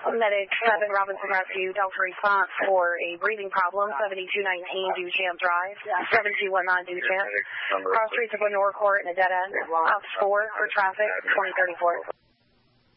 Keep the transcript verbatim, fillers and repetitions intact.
Medic seven Robinson Rescue, Delta response for a breathing problem, seventy-two nineteen Duchamp Drive, seven two one nine Duchamp. Cross streets of Lenore Court and a dead end. Ops four for traffic, twenty thirty-four.